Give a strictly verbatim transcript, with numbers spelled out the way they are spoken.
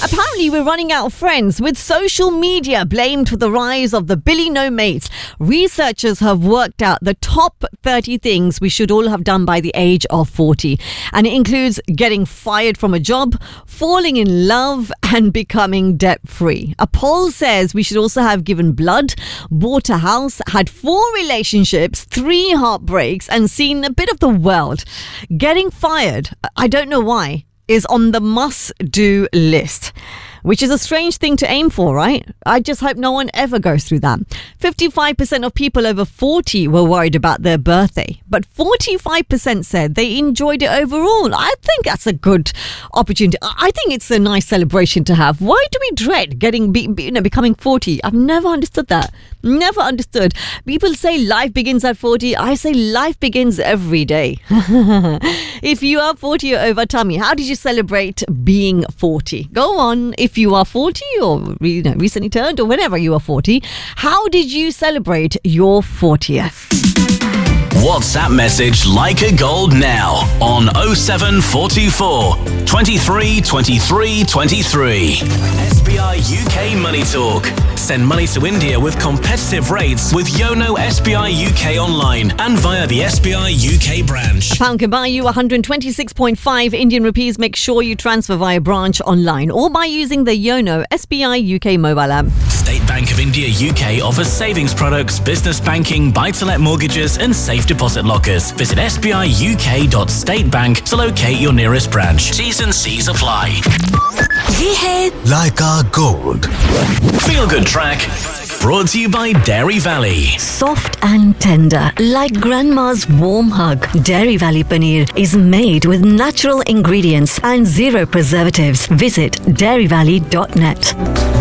Apparently, we're running out of friends, with social media blamed for the rise of the Billy No Mates. Researchers have worked out the top thirty things we should all have done by the age of forty. And it includes getting fired from a job, falling in love, and becoming debt-free. A poll says we should also have given blood, bought a house, had four relationships, three heartbreaks, and seen a bit of the world. Getting fired, I don't know why, is on the must-do list, which is a strange thing to aim for, right? I just hope no one ever goes through that. fifty-five percent of people over forty were worried about their birthday, but forty-five percent said they enjoyed it overall. I think that's a good opportunity. I think it's a nice celebration to have. Why do we dread getting, be, be, you know, becoming forty? I've never understood that. Never understood. People say life begins at forty. I say life begins every day. If you are forty or over, tell me, how did you celebrate being forty? Go on. If you are forty or you know, recently turned or whenever you are forty, how did you celebrate your fortieth? WhatsApp message Like a Gold now on oh seven four two four, twenty-three, twenty-three, twenty-three. S B I U K Money Talk. Send money to India with competitive rates with Yono S B I U K online and via the S B I U K branch. A pound can buy you one hundred twenty-six point five Indian rupees. Make sure you transfer via branch online or by using the Yono S B I U K mobile app. State Bank of India U K offers savings products, business banking, buy-to-let mortgages and safe deposit lockers. Visit s b i u k dot state bank to locate your nearest branch. T's and C's apply. Ye hai Like a Gold. Feel Good Track. Brought to you by Dairy Valley. soft and tender, like grandma's warm hug. Dairy Valley Paneer is made with natural ingredients and zero preservatives. Visit dairy valley dot net.